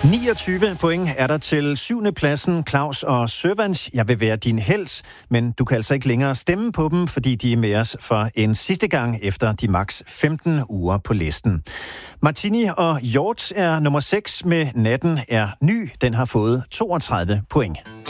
29 point er der til 7. pladsen, Claus og Servants. Jeg vil være din helt, men du kan altså ikke længere stemme på dem, fordi de er med os for en sidste gang efter de maks 15 uger på listen. Martini og Hjort er nummer 6 med Natten er ny. Den har fået 32 point.